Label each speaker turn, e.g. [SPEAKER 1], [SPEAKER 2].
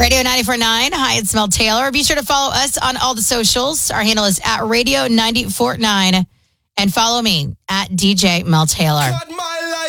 [SPEAKER 1] Radio 94.9. Hi, it's Mel Taylor. Be sure to follow us on all the socials. Our handle is at Radio 94.9. And follow me at DJ Mel Taylor.